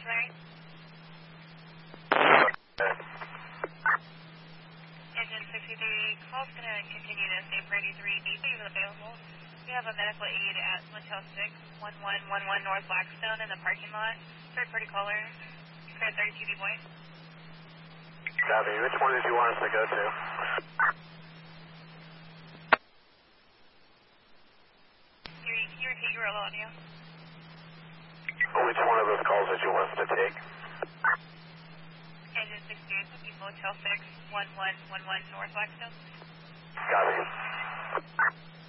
stationary. Engine 63, call's going to continue to stay for 83. Is available. We have a medical aid at Motel 6, 1111 North Blackstone in the parking lot. Third party caller, Credit 30 TV Boy. Copy. Which one did you want us to go to? Can you repeat your alone, yeah? Which one of those calls did you want us to take? Engine 68, Motel 6, 1111 North Blackstone. Copy.